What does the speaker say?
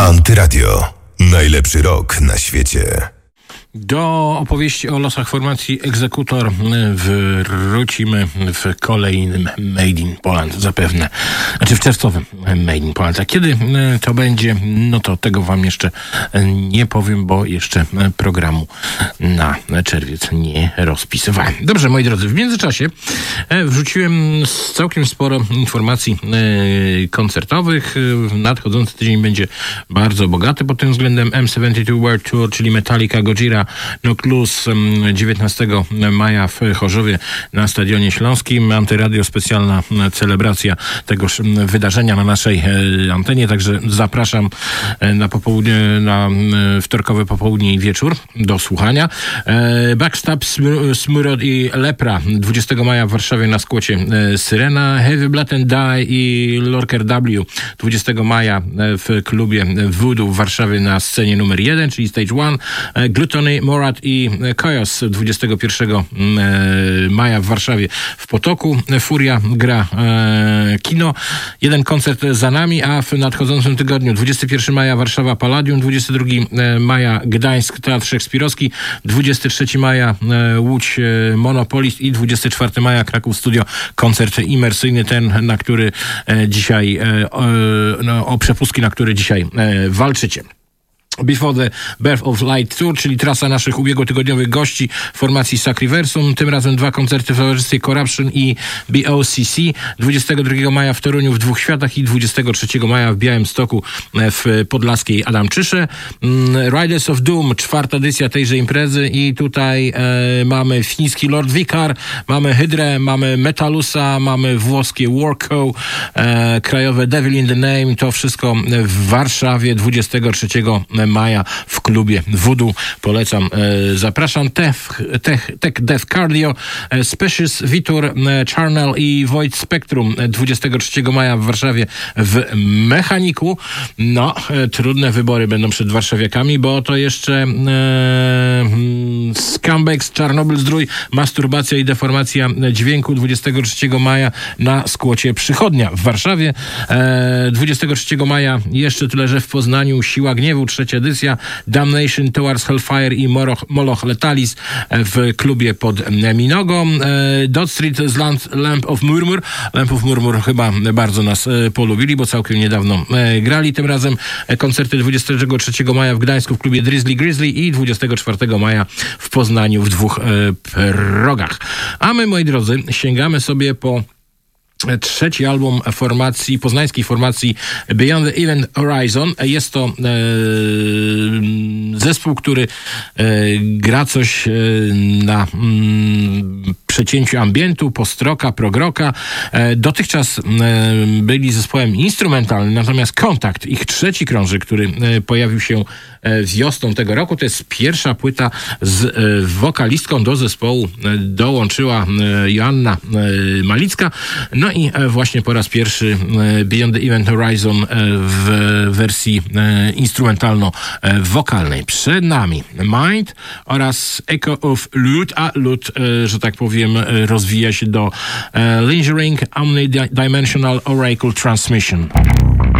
Antyradio. Najlepszy rok na świecie. Do opowieści o losach formacji Egzekutor wrócimy w kolejnym Made in Poland zapewne. Znaczy w czerwcowym Made in Poland. A kiedy to będzie, no to tego wam jeszcze nie powiem, bo jeszcze programu na czerwiec nie rozpisywałem. Dobrze, moi drodzy, w międzyczasie wrzuciłem całkiem sporo informacji koncertowych. Nadchodzący tydzień będzie bardzo bogaty pod tym względem. M72 World Tour, czyli Metallica, Gojira, No Clues 19 maja w Chorzowie na Stadionie Śląskim. Antyradio, specjalna celebracja tegoż wydarzenia na naszej antenie, także zapraszam na popołudnie, na wtorkowe popołudnie i wieczór do słuchania. Backstab, Smurod i Lepra 20 maja w Warszawie na skłocie Syrena. Heavy Blood and Die i Lorker W 20 maja w klubie Voodoo w Warszawie na scenie numer 1, czyli Stage 1. Gluttony, Morat i Chaos 21 maja w Warszawie w Potoku. Furia gra kino. Jeden koncert za nami, a w nadchodzącym tygodniu 21 maja Warszawa Palladium, 22 maja Gdańsk Teatr Szekspirowski, 23 maja Łódź Monopolist i 24 maja Kraków Studio koncert imersyjny, ten, na który dzisiaj o przepustki, na które dzisiaj walczycie. Before the Birth of Light Tour, czyli trasa naszych ubiegłotygodniowych gości formacji Sacriversum. Tym razem 2 koncerty w towarzystwie Corruption i BOCC. 22 maja w Toruniu w Dwóch Światach i 23 maja w Białymstoku w podlaskiej Adamczysze. Riders of Doom, 4. edycja tejże imprezy i tutaj mamy fiński Lord Vicar, mamy Hydrę, mamy Metalusa, mamy włoskie Warco, krajowe Devil in the Name. To wszystko w Warszawie 23 maja w klubie Voodoo. Polecam, zapraszam. Tech Death Cardio, Species, Vitor, Charnel i Void Spectrum 23 maja w Warszawie w Mechaniku. No, trudne wybory będą przed warszawiakami, bo to jeszcze Scumbags, Czarnobyl Zdrój, Masturbacja i Deformacja Dźwięku 23 maja na skłocie Przychodnia w Warszawie. 23 maja jeszcze tyle, że w Poznaniu Siła Gniewu, 3. edycja, Damnation Towards Hellfire i Moloch Letalis w klubie pod Minogą. Dot Street z Lamp of Murmur. Lamp of Murmur chyba bardzo nas polubili, bo całkiem niedawno grali. Tym razem koncerty 23 maja w Gdańsku w klubie Grizzly i 24 maja w Poznaniu w Dwóch Progach. A my, moi drodzy, sięgamy sobie po 3. album poznańskiej formacji Beyond the Event Horizon. Jest to zespół, który gra coś na przecięciu ambientu, postroka, progroka. Dotychczas byli zespołem instrumentalnym, natomiast Kontakt, ich 3. krążyk, który pojawił się wiosną tego roku, to jest pierwsza płyta z wokalistką. Do zespołu dołączyła Joanna Malicka. No i właśnie po raz pierwszy Beyond the Event Horizon w wersji instrumentalno-wokalnej. Przed nami Mind oraz Echo of Lute, a Lute, że tak powiem, rozwija się do Lingering Omnidimensional Oracle Transmission.